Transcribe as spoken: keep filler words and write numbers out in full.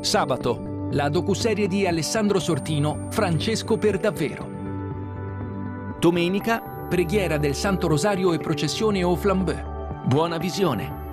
Sabato, la docuserie di Alessandro Sortino, Francesco per davvero. Domenica, preghiera del Santo Rosario e processione au flambeau. Buona visione.